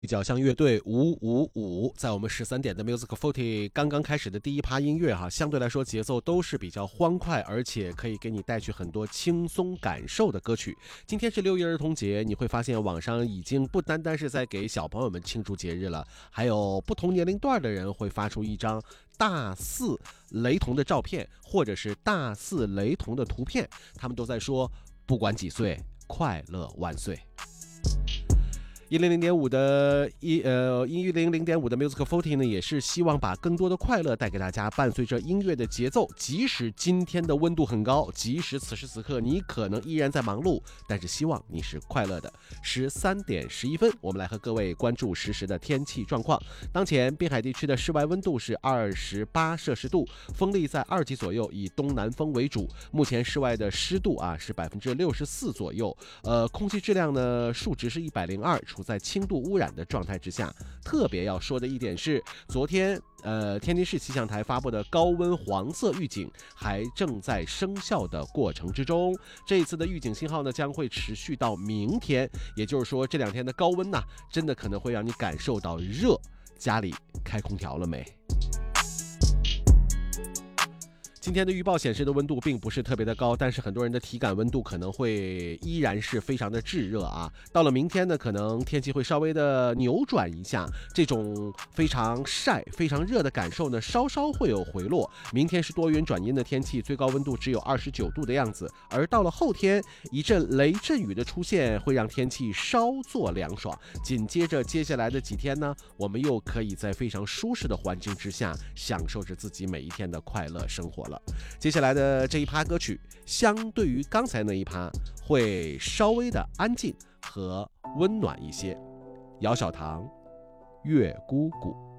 角巷乐队555，在我们13点的 Music 40刚刚开始的第一趴音乐相对来说节奏都是比较欢快，而且可以给你带去很多轻松感受的歌曲。今天是6一儿童节，你会发现网上已经不单单是在给小朋友们庆祝节日了，还有不同年龄段的人会发出一张大肆雷同的照片，或者是大肆雷同的图片，他们都在说不管几岁，快乐万岁。100.5的100.5的 Music 40呢，也是希望把更多的快乐带给大家，伴随着音乐的节奏。即使今天的温度很高，即使此时此刻你可能依然在忙碌，但是希望你是快乐的。13:11，我们来和各位关注实时的天气状况。当前滨海地区的室外温度是28摄氏度，风力在2级左右，以东南风为主。目前室外的湿度是64%左右，空气质量呢数值是102，处在轻度污染的状态之下。特别要说的一点是，昨天天津市气象台发布的高温黄色预警还正在生效的过程之中。这一次的预警信号呢将会持续到明天，也就是说这2天的高温真的可能会让你感受到热。家里开空调了没？今天的预报显示的温度并不是特别的高，但是很多人的体感温度可能会依然是非常的炙热到了明天呢，可能天气会稍微的扭转一下，这种非常晒非常热的感受呢稍稍会有回落。明天是多云转阴的天气，最高温度只有29度的样子。而到了后天，一阵雷阵雨的出现会让天气稍作凉爽，紧接着接下来的几天呢，我们又可以在非常舒适的环境之下享受着自己每一天的快乐生活了。接下来的这一趴歌曲相对于刚才那一趴会稍微的安静和温暖一些。姚小棠，月姑姑。